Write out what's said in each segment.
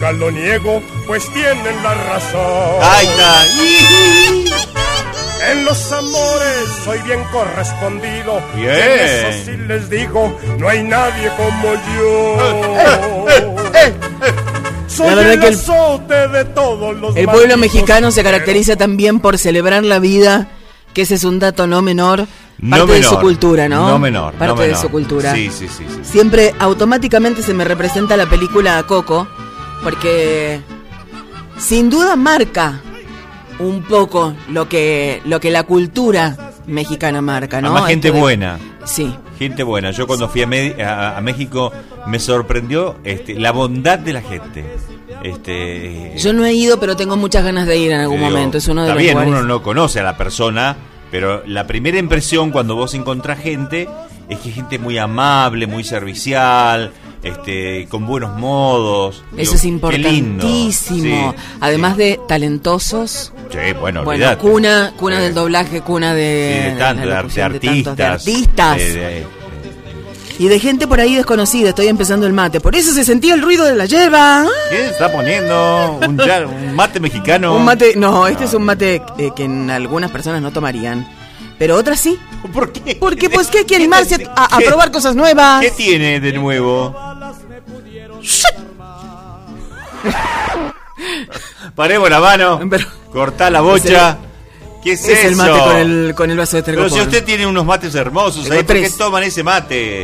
nunca lo niego, pues tienen la razón. ¡Ahí está! En los amores soy bien correspondido. Bien. En eso sí les digo, no hay nadie como yo. Soy La verdad el que azote de todos los El pueblo malditos mexicano se mujeres. caracteriza también por celebrar la vida, que ese es un dato no menor, parte de su cultura, ¿no? No menor. Parte no de menor. su cultura. Sí. Siempre automáticamente se me representa la película Coco, porque sin duda marca un poco lo que la cultura mexicana marca, ¿no? Además, gente Esto de- buena. Sí. Gente buena. Yo cuando fui a México me sorprendió la bondad de la gente. Yo no he ido, pero tengo muchas ganas de ir en algún Digo, momento. Es uno de está los bien, lugares. uno no conoce a la persona, pero la primera impresión cuando vos encontrás gente es que es gente muy amable, muy servicial, con buenos modos. Eso es Qué lindo. importantísimo. Sí, Además de talentosos. sí, bueno, Bueno, olvidate. cuna Sí. del doblaje, cuna de, Sí, de tanto, la de locución, artistas. de artistas. Y de gente por ahí desconocida. Estoy empezando el mate. Por eso se sentía el ruido de la yerba. ¿Qué está poniendo? Un mate mexicano. Un mate, no, este es un mate que en algunas personas no tomarían. Pero otras sí. ¿Por qué? Porque pues que hay que animarse a ¿Qué? probar cosas nuevas. ¿Qué tiene de nuevo? Paremos la mano. Pero- Cortá la bocha. ¿Qué es Es eso? el mate con el vaso de Pero tergopor. si usted tiene unos mates hermosos Tengo ahí, ¿por qué 3. toman ese mate?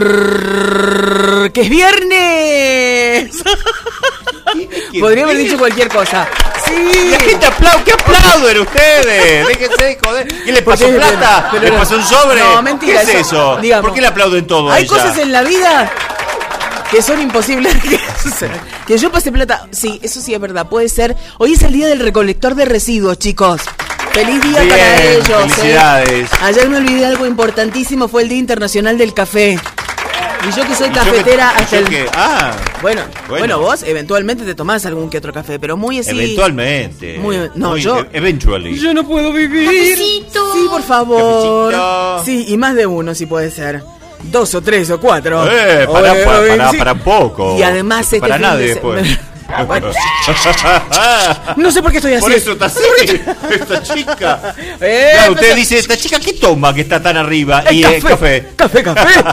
Porque es viernes. Podría haber dicho cualquier cosa. Sí. La gente aplaude. ¿Qué aplauden ustedes? Déjense de joder. ¿Qué le pasó Porque- plata? pero ¿Le no. pasó un sobre? No, mentira, ¿Qué es eso? digamos, ¿Por qué le aplauden todo a Hay ella? cosas en la vida que son imposibles que sucedan. Que yo pase plata. Sí, eso sí es verdad. Puede ser. Hoy es el día del recolector de residuos, chicos. Feliz día Bien, para ellos. felicidades. Ayer me olvidé algo importantísimo. Fue el Día Internacional del Café. Y yo que soy ¿Y yo cafetera qué- hasta yo el... qué? Ah, Bueno, vos eventualmente te tomás algún que otro café, pero muy así. eventualmente. Yo Eventually. Yo no puedo vivir. Sí, por favor. Cafecito. Sí, y más de uno si puede ser. 2 o 3 o 4. Para poco. Y además para fin nadie de después. Bueno, no sé por qué estoy así. Por eso está así, esta chica. Claro, Claro, usted dice, esta chica, ¿qué toma que está tan arriba? Y café. Café.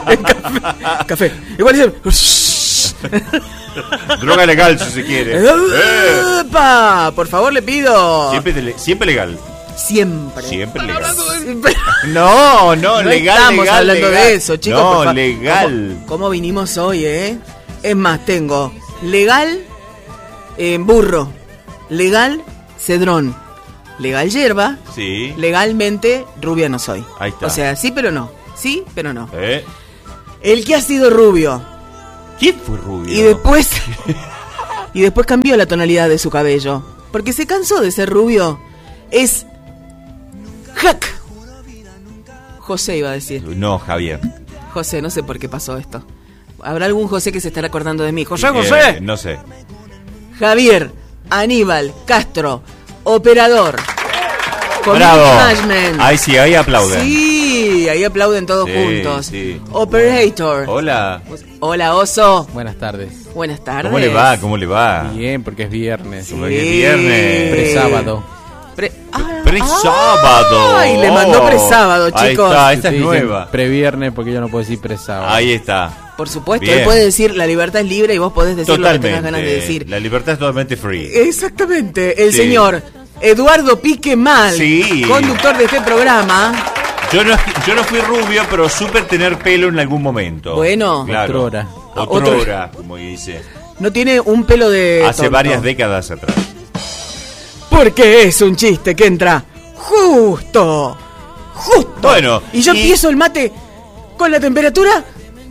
Café. Igual dice. Droga legal, si se quiere. ¡Epa! Por favor, le pido. Siempre legal. Siempre. Siempre legal. Siempre. No, No legal. estamos legal, hablando legal. de eso, chicos. No, por favor. legal. ¿Cómo vinimos hoy, Es más, tengo legal burro, legal cedrón, legal yerba, Sí. legalmente rubia no soy. Ahí está. O sea, sí pero no. Sí, pero no. ¿Eh? El que ha sido rubio ¿Quién fue rubio? y después cambió la tonalidad de su cabello, porque se cansó de ser rubio, es Jack. José iba a decir. No, Javier. José, no sé por qué pasó esto. ¿Habrá algún José que se estará acordando de mí? José. No sé. Javier, Aníbal, Castro, operador. Community Bravo. management. Ahí sí, ahí aplauden. Sí, ahí aplauden todos Sí, juntos. sí. Operator. Hola. Hola, Oso. Buenas tardes. Buenas tardes. ¿Cómo le va? ¿Cómo le va? Bien, porque es viernes. Como que es viernes. Presábado. Presábado. Ay, le mandó presábado, Ahí chicos. está, esta Sí, es dicen nueva. Previernes porque yo no puedo decir presábado. Ahí está. Por supuesto, Bien. él puede decir la libertad es libre y vos podés decir lo que tengas ganas de Totalmente. decir. La libertad es totalmente free. Exactamente. El Sí. señor Eduardo Pique Mal, Sí. conductor de este programa. Yo no fui rubio, pero supe tener pelo en algún momento. Bueno. Claro. Otrora. Otrora, como dice. No tiene un pelo de Hace tonto. varias décadas atrás. Porque es un chiste que entra justo. Bueno. Y yo empiezo el mate con la temperatura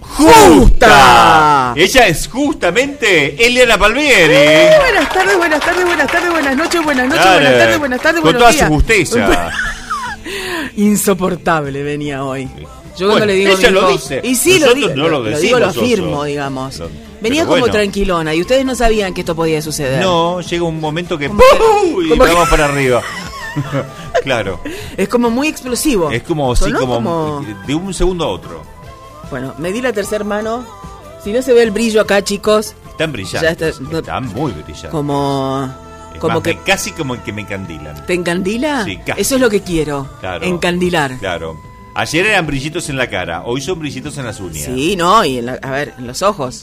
justa. Ella es justamente Eliana Palmieri. Buenas tardes, buenas tardes, buenas tardes, buenas noches, buenas noches, Claro. buenas tardes, buenas tardes, Con buenos toda días. su justeza. Insoportable venía hoy. Yo Bueno, cuando le digo a mi ella lo hijo- dice. Y sí, Nosotros lo digo, no lo digo, decimos, lo afirmo, Oso. digamos. No, Venía pero como bueno. tranquilona y ustedes no sabían que esto podía suceder. No, llega un momento que ¿Cómo que- y cómo que- vamos para arriba. Claro. Es como muy explosivo. Es como sí, Sonó como de un segundo a otro. Bueno, me di la tercera mano. Si no se ve el brillo acá, chicos, Están brillantes. Ya está- Están muy brillantes. Como Es como más, que casi como que me encandilan. ¿te encandila? Sí, casi. Eso es lo que quiero. Claro. Encandilar. Claro. Ayer eran brillitos en la cara, hoy son brillitos en las uñas. Sí, no, y a ver, en los ojos.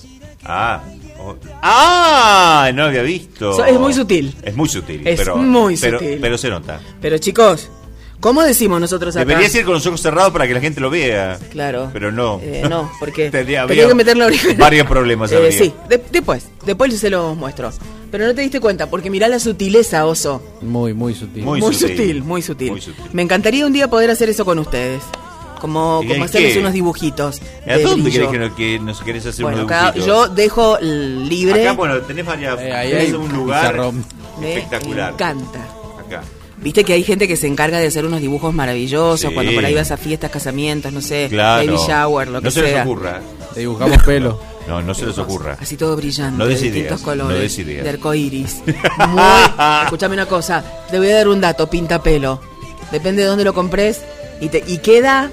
No había visto. Es muy sutil. Es muy sutil. Es pero, muy pero- sutil. Pero se nota. Pero chicos, ¿cómo decimos nosotros acá? Deberías ir con los ojos cerrados para que la gente lo vea. Claro. Pero no. No, porque Tenía tenía que meter la oreja. varios problemas habría. Sí, después se los muestro. Pero no te diste cuenta, porque mirá la sutileza, oso. Muy, muy sutil. Muy Muy sutil. sutil, muy sutil. Muy sutil. Me encantaría un día poder hacer eso con ustedes. Como ¿Y hacerles qué? unos dibujitos. ¿A de dónde brillo. querés que nos querés hacer Bueno, unos acá dibujitos? yo dejo libre. Acá, bueno, tenés varias. Ahí tenés hay un un lugar pizarrón. Me espectacular. encanta. Acá. Viste que hay gente que se encarga de hacer unos dibujos maravillosos Sí. cuando por ahí vas a fiestas, casamientos, no sé, Claro. baby shower, lo que no se sea. les ocurra. Te dibujamos pelo. No se les ocurra. Así todo brillante, No des de distintos ideas, colores, no des ideas. de arcoiris. Escúchame una cosa, te voy a dar un dato, pinta pelo. Depende de dónde lo compres y queda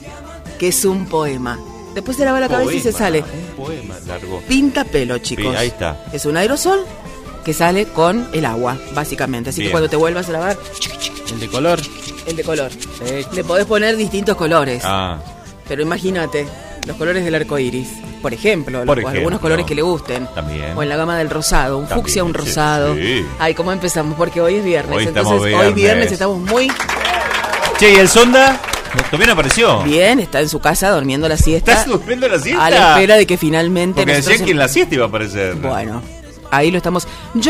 que es un poema. Después se lava la cabeza y se sale. Un poema largo. Pinta pelo, chicos. Sí, ahí está. Es un aerosol que sale con el agua, básicamente. Así Bien. que cuando te vuelvas a lavar, El de color. el de color. Le podés poner distintos colores. Ah, Pero imagínate, los colores del arco iris, por ejemplo, Por o ejemplo. algunos colores que le gusten. También. O en la gama del rosado, un También, fucsia, un sí, rosado. sí. Ay, ¿cómo empezamos? Porque hoy es viernes. Hoy entonces, estamos hoy viernes viernes. estamos muy che, ¿y el sonda? ¿Todavía no apareció? bien, está en su casa durmiendo la siesta. ¿Estás durmiendo la siesta? A la espera de que finalmente. Porque nosotros decían que en la siesta iba a aparecer. Bueno, ahí lo estamos.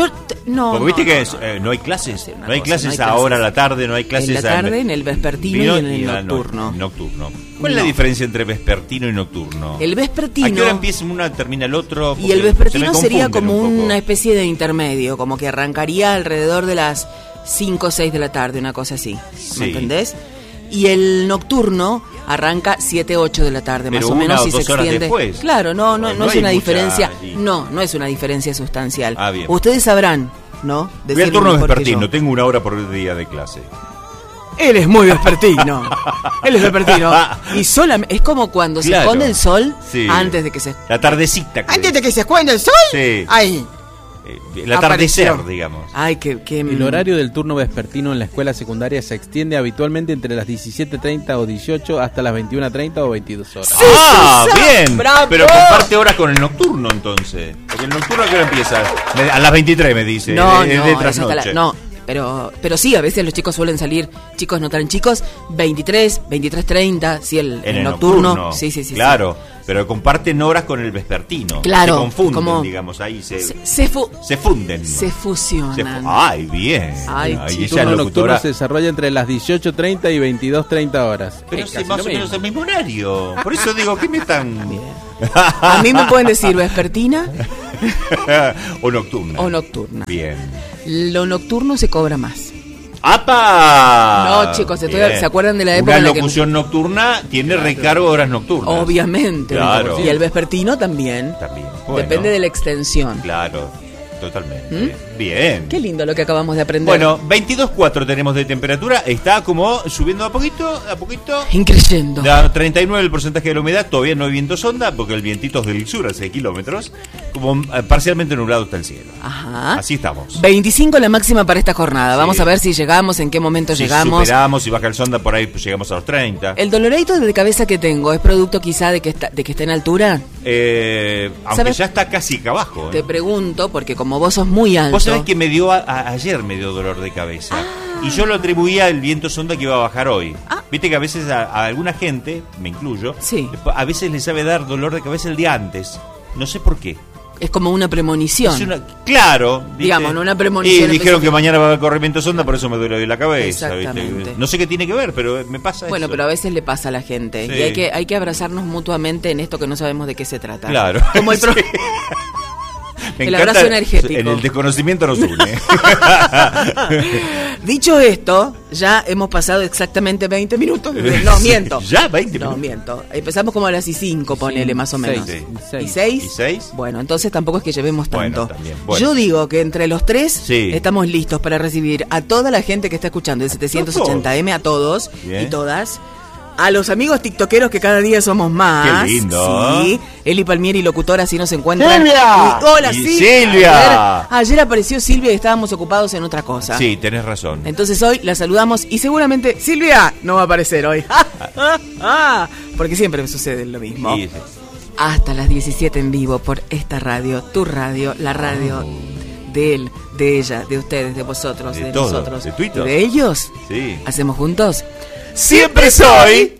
No. Porque viste no, que no, no. no hay clases. Sí, una No hay cosa, clases no hay ahora a clases. la tarde, no hay clases En la tarde, en el vespertino y en el nocturno. Nocturno. ¿Cuál es la No. diferencia entre vespertino y nocturno? El vespertino. ¿A qué hora empieza una, termina el otro? Y el Porque vespertino se me sería confunden como un poco. una especie de intermedio, como que arrancaría alrededor de las 5 o 6 de la tarde, una cosa así. Sí. ¿Me entendés? Y el nocturno arranca 7, 8 de la tarde, Pero más o una menos, o y se dos horas extiende. después. Claro, no No es hay una mucha- diferencia. y- No es una diferencia sustancial. Ah, bien. Ustedes sabrán, ¿no? Voy al Decirme turno mejor que vespertino, yo. tengo una hora por día de clase. Él es muy vespertino. Él es vespertino. Y solamente es como cuando se Claro. esconde el sol Sí. antes de que se La tardecita. antes de que se esconda el sol. Sí. Ahí. El atardecer, Apareció. digamos. Ay, que El horario del turno vespertino en la escuela secundaria se extiende habitualmente entre las 17:30 o 18 hasta las 21:30 o 22 horas. Sí, Ah, Susan, bien. bravo. Pero comparte horas con el nocturno entonces. Porque el nocturno a qué hora empieza. A las 23 me dice. No, es no, de es hasta trasnoche. la- no, pero sí, a veces los chicos suelen salir, chicos no tan chicos, 23, 23:30, sí, el En el nocturno. nocturno. Sí. Claro, pero comparten horas con el vespertino. Claro, Se confunden, como- digamos, ahí se Se funden. fusionan. Ay, bien. Ay, Ahí chico. El ella es turno nocturno locutora. se desarrolla entre las 18:30 y 22:30 horas. Pero Es sí, casi más lo o menos mismo. el mismo horario. Por eso digo, ¿qué me están...? A mí me pueden decir vespertina o nocturna. o nocturna. Bien. Lo nocturno se cobra más. ¡Apa! No, chicos, ¿se acuerdan de la época Una en la que- locución nocturna tiene recargo de horas nocturnas. Obviamente. Claro. Y el vespertino también. También. Bueno, Depende de la extensión. Claro, totalmente. Bien. Qué lindo lo que acabamos de aprender. Bueno, 22.4 tenemos de temperatura. Está como subiendo a poquito, a poquito. Increyendo. Da 39 el porcentaje de la humedad. Todavía no hay viento sonda porque el vientito es del sur a 6 kilómetros. Como parcialmente nublado está el cielo. Ajá. Así estamos. 25 la máxima para esta jornada. Vamos Sí. a ver si llegamos, en qué momento Si llegamos. superamos, si baja el sonda, por ahí pues, llegamos a los 30. El doloreito de cabeza que tengo, ¿es producto quizá de que está en altura? Aunque ¿Sabes? ya está casi acá abajo. Te pregunto, porque como vos sos muy alto. Vos sabés que me dio ayer me dio dolor de cabeza. Y yo lo atribuía al viento sonda que iba a bajar hoy. Ah. Viste que a veces a alguna gente, me incluyo, Sí. a veces le sabe dar dolor de cabeza el día antes. No sé por qué. Es como una premonición. Es claro. ¿viste? Digamos, no una premonición Y dijeron específica. que mañana va a haber corrimiento sonda, por eso me duele hoy la cabeza. Exactamente. ¿viste? No sé qué tiene que ver, pero me pasa Bueno, eso. pero a veces le pasa a la gente. Sí. Y hay que abrazarnos mutuamente en esto que no sabemos de qué se trata. Claro. Como el Sí. Me el encanta, abrazo energético. En el desconocimiento nos une. Dicho esto, ya hemos pasado exactamente 20 minutos. No, miento. ¿Ya? 20 No, minutos. miento. Empezamos como a las 5, ponele, más o menos. seis. ¿Y 6? ¿Y seis? Bueno, entonces tampoco es que llevemos Bueno, tanto. también, bueno. Yo digo que entre los tres Sí. estamos listos para recibir a toda la gente que está escuchando el 780M, a todos Bien. y todas, A los amigos tiktokeros que cada día somos más. Qué lindo. Sí. Eli Palmieri, locutora, si nos encuentran. ¡Silvia! Hola, Y Silvia. Silvia. Ayer apareció Silvia y estábamos ocupados en otra cosa. Sí, tenés razón. Entonces hoy la saludamos y seguramente Silvia no va a aparecer hoy. Porque siempre me sucede lo mismo. Sí, sí. Hasta las 17 en vivo por esta radio, tu radio, la radio de él, de ella, de ustedes, de vosotros, De de todos, nosotros, de tuitos. de ellos. Sí. Hacemos juntos. Siempre soy